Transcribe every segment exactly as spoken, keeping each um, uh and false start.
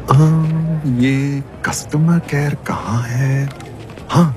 अ, ये customer care कहाँ है? हाँ,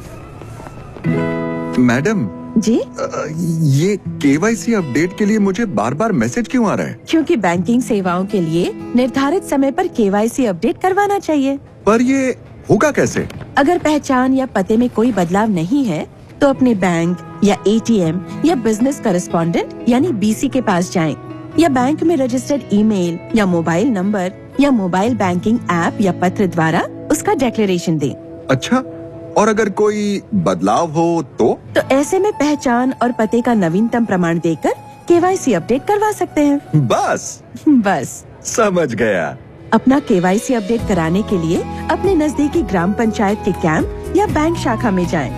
मैडम जी, अ, ये केवाईसी अपडेट के लिए मुझे बार बार मैसेज क्यों आ रहा है? क्योंकि बैंकिंग सेवाओं के लिए निर्धारित समय पर केवाईसी अपडेट करवाना चाहिए। पर ये होगा कैसे? अगर पहचान या पते में कोई बदलाव नहीं है, तो अपने बैंक या एटीएम या बिजनेस करेस्पॉन्डेंट यानी बीसी के पास जाएं, या बैंक में रजिस्टर्ड ईमेल या मोबाइल नंबर या मोबाइल बैंकिंग ऐप या पत्र द्वारा उसका डिक्लेरेशन दें। अच्छा, और अगर कोई बदलाव हो तो? तो ऐसे में पहचान और पते का नवीनतम प्रमाण देकर केवाईसी अपडेट करवा सकते हैं। बस बस समझ गया। अपना केवाईसी अपडेट कराने के लिए अपने नजदीकी ग्राम पंचायत के कैंप या बैंक शाखा में जाएं।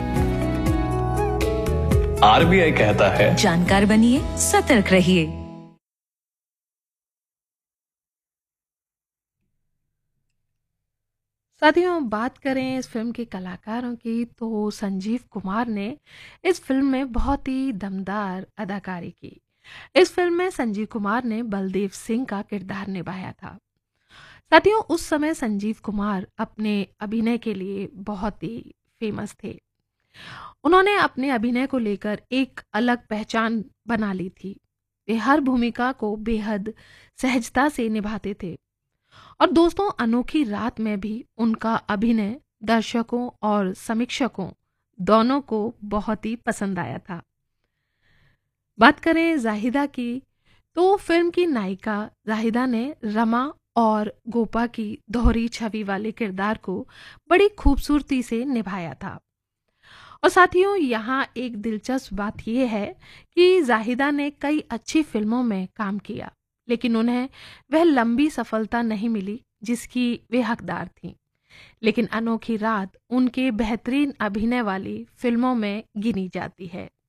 आरबीआई कहता है, जानकार बनिए, सतर्क रहिए। साथियों, बात करें इस फिल्म के कलाकारों की तो संजीव कुमार ने इस फिल्म में बहुत ही दमदार अदाकारी की। इस फिल्म में संजीव कुमार ने बलदेव सिंह का किरदार निभाया था। साथियों, उस समय संजीव कुमार अपने अभिनय के लिए बहुत ही फेमस थे। उन्होंने अपने अभिनय को लेकर एक अलग पहचान बना ली थी। वे हर भूमिका को बेहद सहजता से निभाते थे और दोस्तों, अनोखी रात में भी उनका अभिनय दर्शकों और समीक्षकों दोनों को बहुत ही पसंद आया था। बात करें जाहिदा की तो फिल्म की नायिका जाहिदा ने रमा और गोपा की दोहरी छवि वाले किरदार को बड़ी खूबसूरती से निभाया था। और साथियों, यहाँ एक दिलचस्प बात यह है कि जाहिदा ने कई अच्छी फिल्मों में काम किया, लेकिन उन्हें वह लंबी सफलता नहीं मिली जिसकी वे हकदार थीं। लेकिन अनोखी रात उनके बेहतरीन अभिनय वाली फिल्मों में गिनी जाती है।